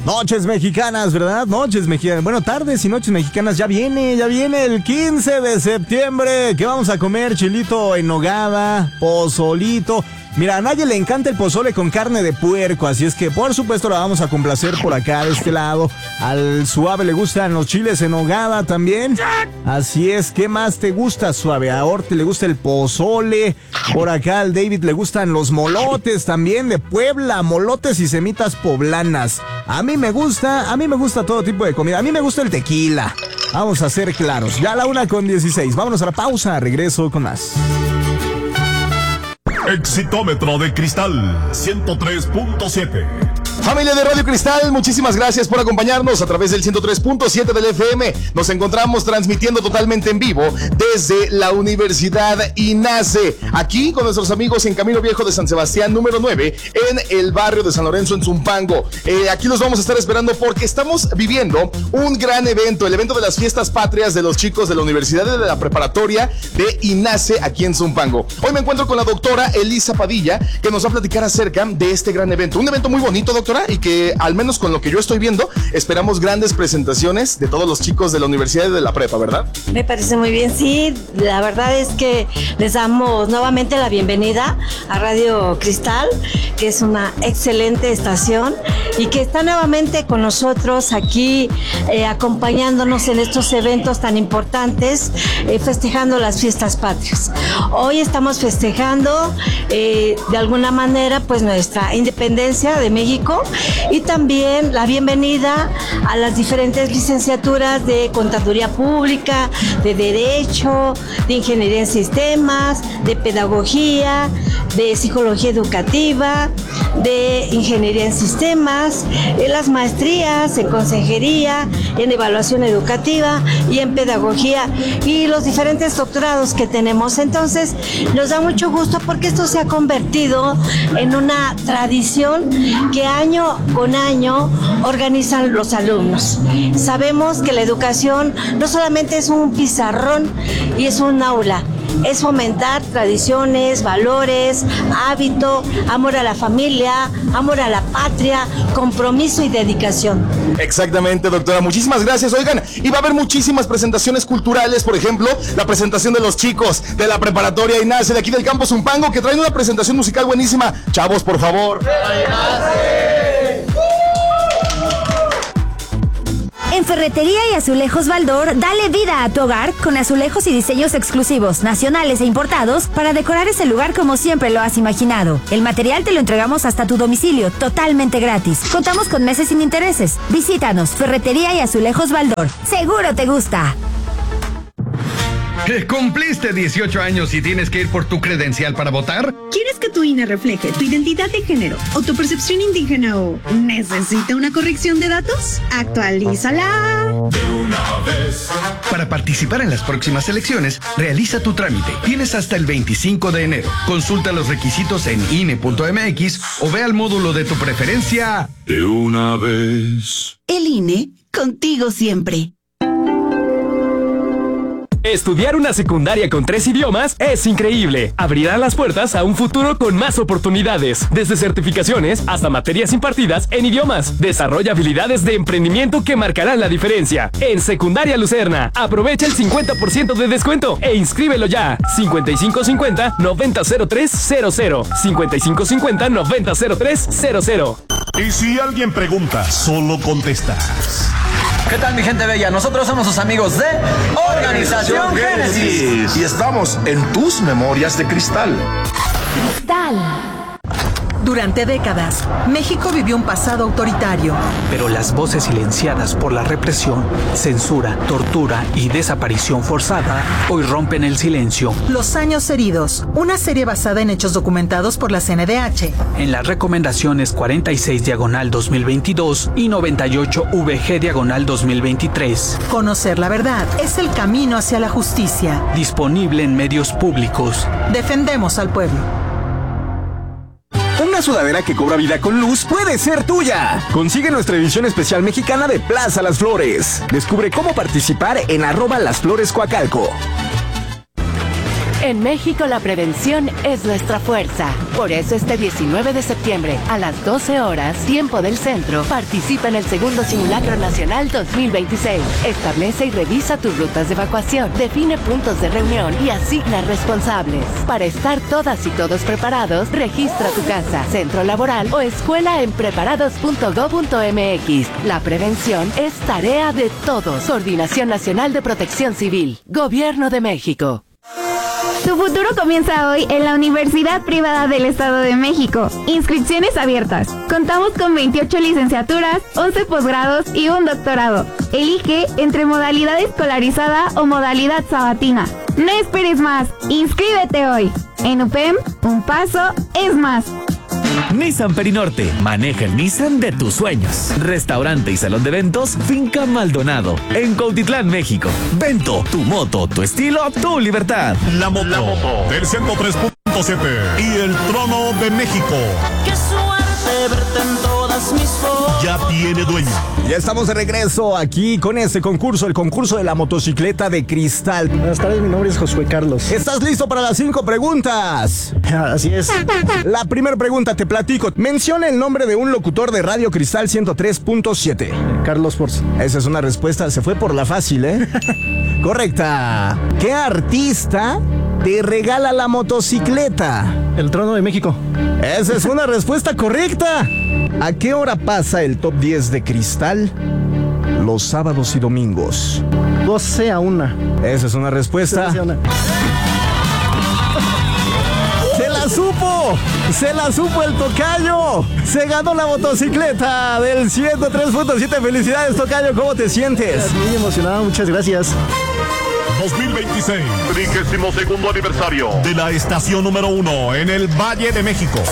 Noches mexicanas, ¿verdad? Noches mexicanas. Bueno, tardes y noches mexicanas. Ya viene el 15 de septiembre. ¿Qué vamos a comer? Chilito en nogada, pozolito. Mira, a nadie le encanta el pozole con carne de puerco, así es que por supuesto la vamos a complacer por acá de este lado. Al Suave le gustan los chiles en nogada también. Así es, ¿qué más te gusta, Suave? A Orte le gusta el pozole. Por acá al David le gustan los molotes también de Puebla, molotes y semitas poblanas. A mí me gusta todo tipo de comida. A mí me gusta el tequila. Vamos a ser claros. Ya a la 1:16. Vámonos a la pausa. Regreso con más. Exitómetro de Cristal 103.7. Familia de Radio Cristal, muchísimas gracias por acompañarnos a través del 103.7 del FM. Nos encontramos transmitiendo totalmente en vivo desde la Universidad INACE, aquí con nuestros amigos en Camino Viejo de San Sebastián, número 9, en el barrio de San Lorenzo, en Zumpango. Aquí los vamos a estar esperando porque estamos viviendo un gran evento, el evento de las fiestas patrias de los chicos de la Universidad de la Preparatoria de INACE, aquí en Zumpango. Hoy me encuentro con la doctora Elisa Padilla, que nos va a platicar acerca de este gran evento. Un evento muy bonito, doctora, y que al menos con lo que yo estoy viendo, esperamos grandes presentaciones de todos los chicos de la Universidad y de la Prepa, ¿verdad? Me parece muy bien, sí. La verdad es que les damos nuevamente la bienvenida a Radio Cristal, que es una excelente estación y que está nuevamente con nosotros aquí acompañándonos en estos eventos tan importantes, festejando las fiestas patrias. Hoy estamos festejando de alguna manera pues nuestra independencia de México y también la bienvenida a las diferentes licenciaturas de Contaduría Pública, de Derecho, de Ingeniería en Sistemas, de Pedagogía, de Psicología Educativa, de Ingeniería en Sistemas, en las maestrías en Consejería, en Evaluación Educativa y en Pedagogía y los diferentes doctorados que tenemos. Entonces, nos da mucho gusto porque esto se ha convertido en una tradición que año con año organizan los alumnos. Sabemos que la educación no solamente es un pizarrón y es un aula, es fomentar tradiciones, valores, hábito, amor a la familia, amor a la patria, compromiso y dedicación. Exactamente, doctora, muchísimas gracias. Oigan, y va a haber muchísimas presentaciones culturales, por ejemplo, la presentación de los chicos de la preparatoria INACE de aquí del campus Zumpango, que traen una presentación musical buenísima. Chavos, por favor. En Ferretería y Azulejos Baldor, dale vida a tu hogar con azulejos y diseños exclusivos, nacionales e importados para decorar ese lugar como siempre lo has imaginado. El material te lo entregamos hasta tu domicilio, totalmente gratis. Contamos con meses sin intereses. Visítanos, Ferretería y Azulejos Baldor. ¡Seguro te gusta! ¿Cumpliste 18 años y tienes que ir por tu credencial para votar? ¿Quieres que tu INE refleje tu identidad de género o tu percepción indígena o necesita una corrección de datos? ¡Actualízala! De una vez. Para participar en las próximas elecciones, realiza tu trámite. Tienes hasta el 25 de enero. Consulta los requisitos en INE.mx o ve al módulo de tu preferencia. De una vez. El INE, contigo siempre. Estudiar una secundaria con 3 idiomas es increíble. Abrirá las puertas a un futuro con más oportunidades, desde certificaciones hasta materias impartidas en idiomas. Desarrolla habilidades de emprendimiento que marcarán la diferencia. En Secundaria Lucerna, aprovecha el 50% de descuento e inscríbelo ya. 5550-900300. 5550-900300. Y si alguien pregunta, solo contestas. ¿Qué tal, mi gente bella? Nosotros somos sus amigos de Organización Génesis. Y estamos en tus memorias de cristal. Cristal. Durante décadas, México vivió un pasado autoritario. Pero las voces silenciadas por la represión, censura, tortura y desaparición forzada hoy rompen el silencio. Los años heridos, una serie basada en hechos documentados por la CNDH. En las recomendaciones 46/2022 y 98/VG/2023. Conocer la verdad es el camino hacia la justicia. Disponible en medios públicos. Defendemos al pueblo. Una sudadera que cobra vida con luz puede ser tuya. Consigue nuestra edición especial mexicana de Plaza Las Flores. Descubre cómo participar en @LasFloresCoacalco. En México la prevención es nuestra fuerza. Por eso este 19 de septiembre a las 12 horas, tiempo del centro, participa en el segundo Simulacro Nacional 2026. Establece y revisa tus rutas de evacuación, define puntos de reunión y asigna responsables. Para estar todas y todos preparados, registra tu casa, centro laboral o escuela en preparados.go.mx. La prevención es tarea de todos. Coordinación Nacional de Protección Civil. Gobierno de México. Tu futuro comienza hoy en la Universidad Privada del Estado de México. Inscripciones abiertas. Contamos con 28 licenciaturas, 11 posgrados y un doctorado. Elige entre modalidad escolarizada o modalidad sabatina. No esperes más. Inscríbete hoy. En UPEM, un paso es más. Nissan Perinorte, maneja el Nissan de tus sueños. Restaurante y salón de eventos, Finca Maldonado, en Cuautitlán, México. Vento, tu moto, tu estilo, tu libertad. La moto del 103.7 y el trono de México. Qué suerte verte en todas mis fotos. Ya tiene dueño. Ya estamos de regreso aquí con este concurso, el concurso de la motocicleta de cristal. Buenas tardes, mi nombre es Josué Carlos. ¿Estás listo para las 5 preguntas? Así es. La primera pregunta, te platico. Menciona el nombre de un locutor de Radio Cristal 103.7. Carlos Forza. Esa es una respuesta, se fue por la fácil, ¿eh? Correcta. ¿Qué artista te regala la motocicleta? El Trono de México. Esa es una respuesta correcta. ¿A qué hora pasa el top 10 de Cristal? Los sábados y domingos. 12:01. Esa es una respuesta. 12:01. ¡Se la supo! ¡Se la supo el tocayo! ¡Se ganó la motocicleta del 103.7! ¡Felicidades, tocayo! ¿Cómo te sientes? Muy emocionado, muchas gracias. 2026, 32º aniversario de la estación número 1 en el Valle de México.